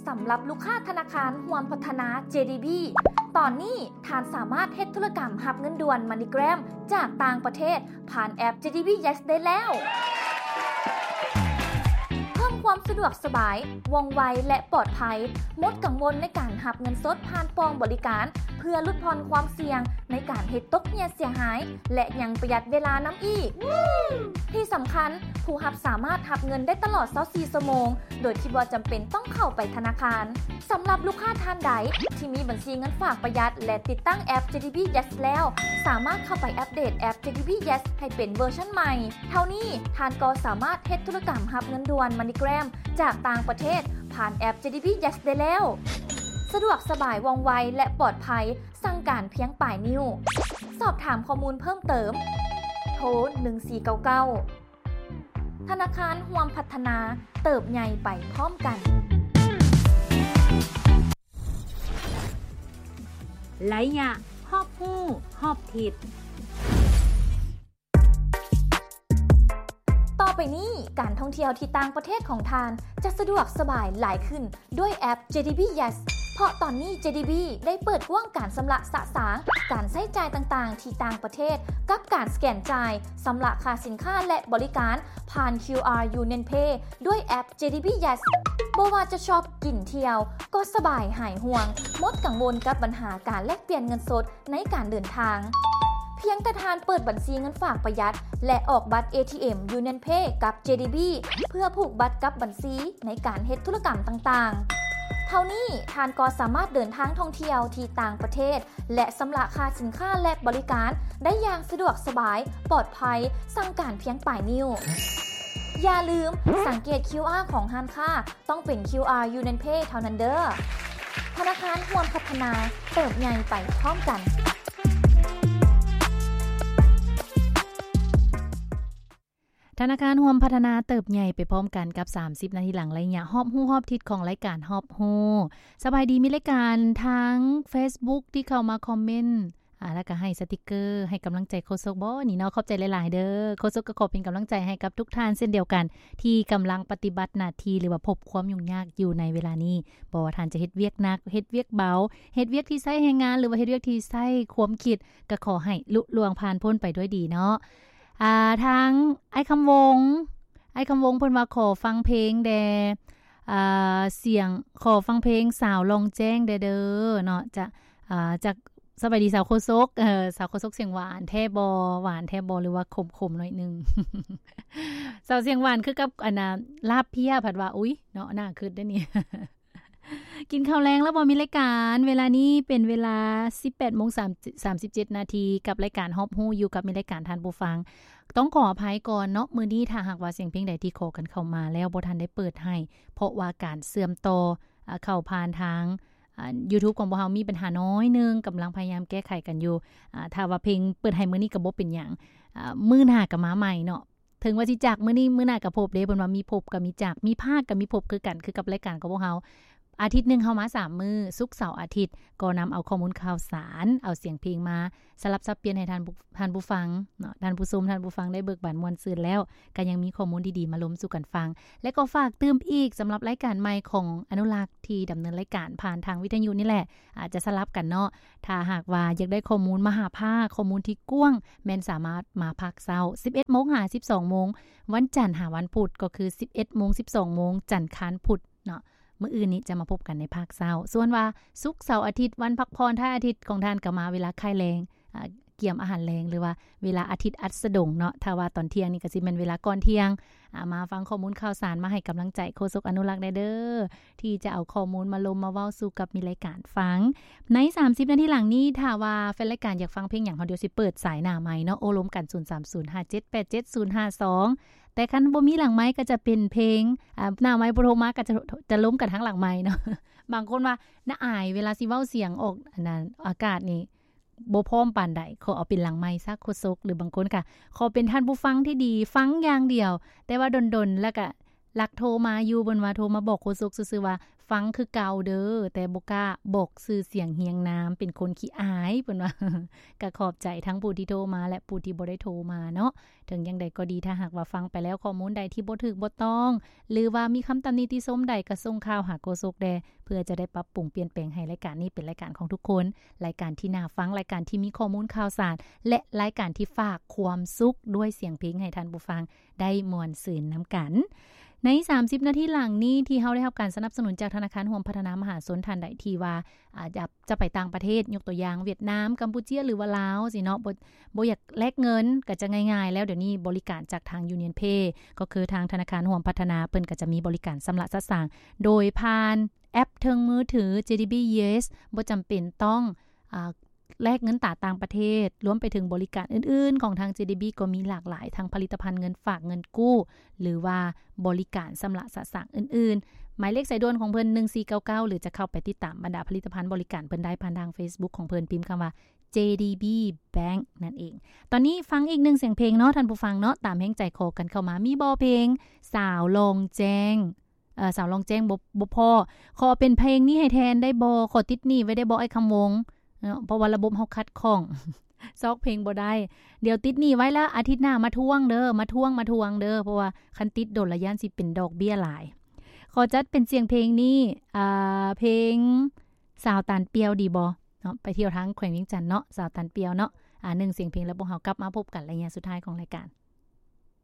สำหรับลูกค้าธนาคารรวมพัฒนา JDB ตอนนี้ท่านสามารถเฮ็ดธุรกรรมรับเงินด่วน MoneyGram จากต่างประเทศผ่านแอป JDB Yes ได้แล้วเพิ่มความสะดวกสบายว่องไวและปลอดภัยหมดกังวลในการรับเงินสดผ่านปองบริการเพื่อลดพรความเสี่ยงในการเฮ็ดตกเหี่ยเสียหายและยังประหยัดเวลานำอีกที่สำคัญผู้รับสามารถรับเงินได้ตลอด24ชั่วโมงโดยที่บ่จำเป็นต้องเข้าไปธนาคารสำหรับลูกค้าท่านใดที่มีบัญชีเงินฝากประหยัดและติดตั้งแอป JDB Yes แล้วสามารถเข้าไปอัปเดตแอป JDB Yes ให้เป็นเวอร์ชันใหม่เท่านี้ท่านก็สามารถเฮ็ดธุรกรรมรับเงินด่วน MoneyGram จากต่างประเทศผ่านแอป JDB Yes ได้แล้วสะดวกสบายว่องไวและปลอดภัยสั่งการเพียงปลายนิ้วสอบถามข้อมูลเพิ่มเติมโทร1499ธนาคารร่วมพัฒนาเติบใหญ่ไปพร้อมกันไหลยะฮอบฮู้ฮอบทิศต่อไปนี้การท่องเที่ยวที่ต่างประเทศของทานจะสะดวกสบายหลายขึ้นด้วยแอป JDB Yes เพราะตอนนี้ JDB ได้เปิดกว้างการชำระสะสางการใช้จ่ายต่างๆที่ต่างประเทศกับการสแกนจ่ายชำระค่าสินค้าและบริการผ่าน QR UnionPay ด้วยแอป JDB Yes บ่ว่าจะชอบกินเที่ยวก็สบายหายห่วงหมดกังวลกับปัญหาการแลกเปลี่ยนเงินสดในการเดินทางเพียงแต่ทานเปิดบัญชีเงินฝากประหยัดและออกบัตร ATM UnionPay กับ JDB เพื่อผูกบัตรกับบัญชีในการเฮ็ดธุรกรรมต่างๆเท่านี้ทานก็สามารถเดินทางท่องเที่ยวที่ต่างประเทศและชำระค่าสินค้าและบริการได้อย่างสะดวกสบายปลอดภัยสั่งการเพียงปลายนิ้วอย่าลืมสังเกต QR ของร้านค้าต้องเป็น QR UnionPay เท่านั้นเด้อธนาคารร่วมพัฒนาเติบใหญ่ไปพร้อมกันธนาคารร่วมพัฒนาเติบใหญ่ไปพร้อมกันกับ30นาทีหลังระยะฮอบฮู้ฮอบทิศของรายการฮอบฮู้สบายดีมีรายการทั้ง Facebook ที่เข้ามาคอมเมนต์แล้วก็ให้สติกเกอร์ให้กำลังใจโคชบ่นี่เนาะขอบใจหลายๆเด้อโคชก็ขอเป็นกำลังใจให้กับทุกท่านเช่นเดียวกันที่กำลังปฏิบัติหน้าที่หรือว่าพบความยุ่งยากอยู่ในเวลานี้บ่ว่าท่านจะเฮ็ดเวียกหนักเฮ็ดเวียกเบาเฮ็ดเวียกที่ใช้แรงงานหรือว่าเฮ็ดเวียกที่ใช้ความคิดก็ขอให้ลุล่วงผ่านพ้นไปด้วยดีเนาะทางไอ้คำวงเพิ่นว่าขอฟังเพลงแดเสียงขอฟังเพลงสาวลองแจ้งเด้อเนาะจากสบายดีสาวโคซกสาวโคซกเสียงหวานแท้บ่หวานแท้บ่หรือว่าขมๆหน่อยนึง สาวเสียงหวานคือกับอันน่ะลาบเพียผัดว่าอุ๊ยเนาะน่าคิดเด้อนี่ กินข้าวแลงแล้วบ่มีรายการเวลานี้เป็นเวลา 18:37 นาทีกับรายการฮอบฮู้อยู่กับมีรายการท่านผู้ฟังต้องขออภัยก่อนเนาะมื้อนี้ถ้าหากว่าเสียงเพลงใดที่ขอกันเข้ามาแล้วบ่ทันได้เปิดให้เพราะว่าการเสื่อมต่อเข้าผ่านทางYouTube ของพวกเฮามีปัญหาน้อยนึงกำลังพยายามแก้ไขกันอยู่ถ้าว่าเพลงเปิดให้มื้อนี้ก็บ่เป็นหยังมื้อหน้าก็มาใหม่เนาะถึงว่าสิจากมื้อนี้มื้อหน้าก็พบเด้เพิ่นว่ามีพบก็มีจากมีภาคก็มีพบคือกันคือกับรายการของพวกเฮาอาทิตย์นึงเฮามา3มื้อศุกร์เสาร์อาทิตย์ก็นำเอาข้อมูลข่าวสารเอาเสียงเพลงมาสลับสับเปลี่ยนให้ท่านผู้ฟังเนาะท่านผู้ชมท่านผู้ฟังได้เบิกบานม่วนซื่นแล้วก็ยังมีข้อมูลดีๆมาล้มสู่กันฟังและก็ฝากเติมอีกสำหรับรายการใหม่ของอนุรักษ์ที่ดำเนินรายการผ่านทางวิทยุนี่แหละอาจจะสลับกันเนาะถ้าหากว่าอยากได้ข้อมูลมหาภาคข้อมูลที่กว้างแม่นสามารถมาภาคเช้า 11:00 น. หา 12:00 น. วันจันทร์หาวันพุธก็คือ 11:00 น. 12:00 น. จันทร์ค้านพุธเนาะมื้ออื่นนี้จะมาพบกันในภาคเช้าส่วนว่าศุกร์เสาร์อาทิตย์วันพักผ่อนท้ายอาทิตย์ของท่านก็มาเวลาค่ายแรงเกี่ยมอาหารแรงหรือว่าเวลาอาทิตย์อัสดงเนาะถ้าว่าตอนเที่ยงนี่ก็สิแม่นเวลาก่อนเที่ยงมาฟังข้อมูลข่าวสารมาให้กำลังใจโฆษกอนุรักษ์ได้เด้อที่จะเอาข้อมูลมาลมมาเว้าสู่กับมีรายการฟังใน30นาทีหลังนี้ถ้าว่าแฟนรายการอยากฟังเพลงหยังเฮาเดี๋ยวสิเปิดสายหน้าไมค์เนาะโอ้ล้มกัน 0305787052แต่คันบ่มีหลังไม้ก็จะเป็นเพลงหน้าไม้บ่โทรมาก็จะล้มกันทั้งหลังไม้เนาะ บางคนว่าน่าอายเวลาสิเว้าเสียงออกอันนั้นอากาศนี่บ่พร้อมปานใดขอเอาเป็นหลังไม้ซักโคซกหรือบางคนก็ขอเป็นท่านผู้ฟังที่ดีฟังอย่างเดียวแต่ว่าดนๆแล้วก็ลักโทรมาอยู่บนว่าโทรมาบอกโคซกซื่อๆว่าฟังคือเก่าเด้อแต่บ่กล้าบอกชื่อเสียงเฮียงนามเป็นคนขี้อายเพิ่นว่า ก็ขอบใจทั้งผู้ที่โทรมาและผู้ที่บ่ได้โทรมาเนาะถึงอย่างใดก็ดีถ้าหากว่าฟังไปแล้วข้อมูลใดที่บ่ถูกบ่ต้องหรือว่ามีคำตำหนิติชมใดก็ส่งข่าวหาโกศกแดเพื่อจะได้ปรับปรุงเปลี่ยนแปลงให้รายการนี้เป็นรายการของทุกคนรายการที่น่าฟังรายการที่มีข้อมูลข่าวสารและรายการที่ฝากความสุขด้วยเสียงเพลงให้ท่านผู้ฟังได้ม่วนซื่นนํากันใน30นาทีหลังนี้ที่เฮาได้รับการสนับสนุนจากธนาคารร่วมพัฒนามหาชนท่านใดที่ว่าจะไปต่างประเทศยกตัวอย่างเวียดนามกัมพูชาหรือว่าลาวสิเนาะบ่อยากแลกเงินก็จะง่ายๆแล้วเดี๋ยวนี้บริการจากทาง Union Pay ก็คือทางธนาคารร่วมพัฒนาเพิ่นก็จะมีบริการชำระสะสางโดยผ่านแอปเทิงมือถือ JDB Yes บ่จำเป็นต้องแลกเงินต่างประเทศรวมไปถึงบริการอื่นๆของทาง JDB ก็มีหลากหลายทั้งผลิตภัณฑ์เงินฝากเงินกู้หรือว่าบริการชำระสะสางอื่นๆหมายเลขสายด่วนของเพิ่น1499หรือจะเข้าไปติดตามบรรดาผลิตภัณฑ์บริการเพิ่นได้ผ่านทาง Facebook ของเพิ่นพิมพ์คำว่า JDB Bank นั่นเองตอนนี้ฟังอีก1เสียงเพลงเนาะท่านผู้ฟังเนาะตามแห่งใจคอกันเข้ามามีบ่เพลงสาวลองแจ้งสาวลองแจ้งบ่พอขอเป็นเพลงนี้ให้แทนได้บ่ขอติดหนี้ไว้ได้บ่ไอ้คำวงเพราะว่าระบบเฮาคัดข้องซอกเพลงบ่ได้เดี๋ยวติดหนี้ไว้แล้วอาทิตย์หน้ามาทวงเด้อมาทวงเด้อเพราะว่าคันติดโดนระยะสิเป็นดอกเบี้ยหลายขอจัดเป็นเสียงเพลงนี้เพลงสาวตาลเปียวดีบ่เนาะไปเที่ยวทางแขวงเวียงจันทน์เนาะสาวตาลเปียวเนาะ1เสียงเพลงแล้วพวกเฮากลับมาพบกันระยะสุดท้ายของรายการ